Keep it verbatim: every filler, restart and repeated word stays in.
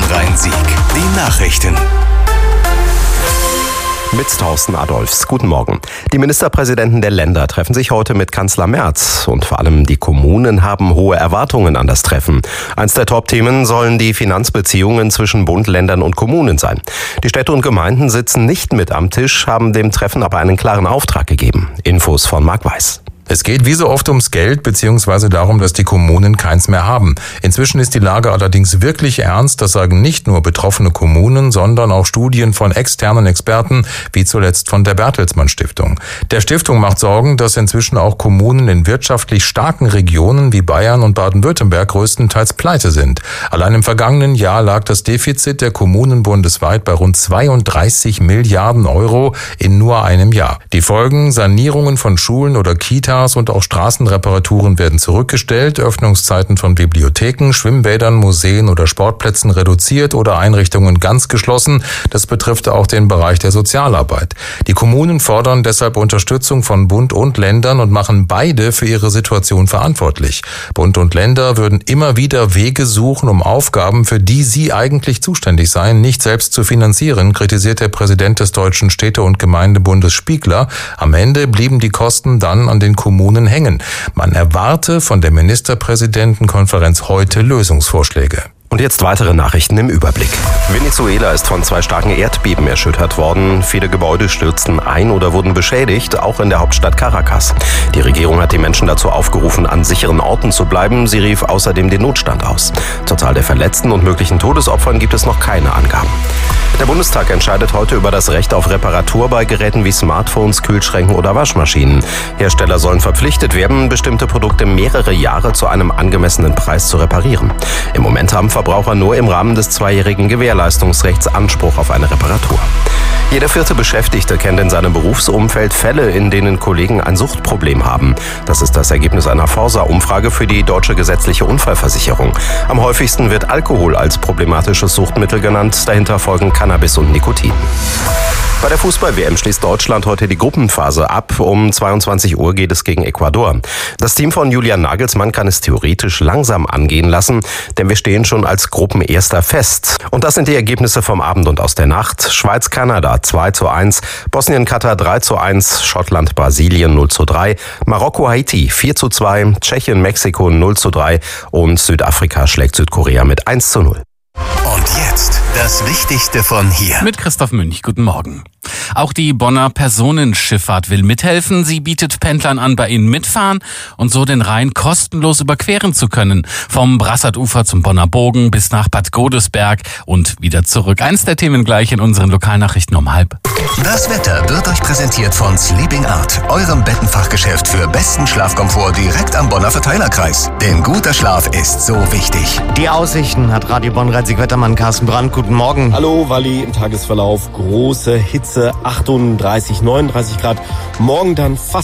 Rhein-Sieg. Die Nachrichten. Mit Thorsten Adolfs. Guten Morgen. Die Ministerpräsidenten der Länder treffen sich heute mit Kanzler Merz. Und vor allem die Kommunen haben hohe Erwartungen an das Treffen. Eins der Top-Themen sollen die Finanzbeziehungen zwischen Bund, Ländern und Kommunen sein. Die Städte und Gemeinden sitzen nicht mit am Tisch, haben dem Treffen aber einen klaren Auftrag gegeben. Infos von Marc Weiß. Es geht wie so oft ums Geld bzw. darum, dass die Kommunen keins mehr haben. Inzwischen ist die Lage allerdings wirklich ernst. Das sagen nicht nur betroffene Kommunen, sondern auch Studien von externen Experten, wie zuletzt von der Bertelsmann Stiftung. Der Stiftung macht Sorgen, dass inzwischen auch Kommunen in wirtschaftlich starken Regionen wie Bayern und Baden-Württemberg größtenteils pleite sind. Allein im vergangenen Jahr lag das Defizit der Kommunen bundesweit bei rund zweiunddreißig Milliarden Euro in nur einem Jahr. Die Folgen: Sanierungen von Schulen oder Kitas und auch Straßenreparaturen werden zurückgestellt, Öffnungszeiten von Bibliotheken, Schwimmbädern, Museen oder Sportplätzen reduziert oder Einrichtungen ganz geschlossen. Das betrifft auch den Bereich der Sozialarbeit. Die Kommunen fordern deshalb Unterstützung von Bund und Ländern und machen beide für ihre Situation verantwortlich. Bund und Länder würden immer wieder Wege suchen, um Aufgaben, für die sie eigentlich zuständig seien, nicht selbst zu finanzieren, kritisiert der Präsident des Deutschen Städte- und Gemeindebundes Spiegler. Am Ende blieben die Kosten dann an den Kommunen Kommunen hängen. Man erwarte von der Ministerpräsidentenkonferenz heute Lösungsvorschläge. Und jetzt weitere Nachrichten im Überblick. Venezuela ist von zwei starken Erdbeben erschüttert worden. Viele Gebäude stürzten ein oder wurden beschädigt, auch in der Hauptstadt Caracas. Die Regierung hat die Menschen dazu aufgerufen, an sicheren Orten zu bleiben. Sie rief außerdem den Notstand aus. Zur Zahl der Verletzten und möglichen Todesopfern gibt es noch keine Angaben. Der Bundestag entscheidet heute über das Recht auf Reparatur bei Geräten wie Smartphones, Kühlschränken oder Waschmaschinen. Hersteller sollen verpflichtet werden, bestimmte Produkte mehrere Jahre zu einem angemessenen Preis zu reparieren. Im Moment haben Verbraucher nur im Rahmen des zweijährigen Gewährleistungsrechts Anspruch auf eine Reparatur. Jeder vierte Beschäftigte kennt in seinem Berufsumfeld Fälle, in denen Kollegen ein Suchtproblem haben. Das ist das Ergebnis einer Forsa-Umfrage für die Deutsche gesetzliche Unfallversicherung. Am häufigsten wird Alkohol als problematisches Suchtmittel genannt, dahinter folgen Cannabis und Nikotin. Bei der Fußball-W M schließt Deutschland heute die Gruppenphase ab. Um zweiundzwanzig Uhr geht es gegen Ecuador. Das Team von Julian Nagelsmann kann es theoretisch langsam angehen lassen, denn wir stehen schon als Gruppenerster fest. Und das sind die Ergebnisse vom Abend und aus der Nacht. Schweiz-Kanada zwei zu eins, Bosnien-Katar drei zu eins, Schottland-Brasilien null zu drei, Marokko-Haiti vier zu zwei, Tschechien-Mexiko null zu drei und Südafrika schlägt Südkorea mit eins zu null. Und jetzt das Wichtigste von hier. Mit Christoph Münch, guten Morgen. Auch die Bonner Personenschifffahrt will mithelfen. Sie bietet Pendlern an, bei ihnen mitfahren und so den Rhein kostenlos überqueren zu können. Vom Brassarufer zum Bonner Bogen bis nach Bad Godesberg und wieder zurück. Eins der Themen gleich in unseren Lokalnachrichten um halb. Das Wetter wird euch präsentiert von Sleeping Art, eurem Bettenfachgeschäft für besten Schlafkomfort direkt am Bonner Verteilerkreis. Denn guter Schlaf ist so wichtig. Die Aussichten hat Radio Bonn-Rhein-Sieg-Wettermann Carsten Brandt. Guten Morgen. Hallo, Walli, im Tagesverlauf große Hitze, achtunddreißig, neununddreißig Grad. Morgen dann fast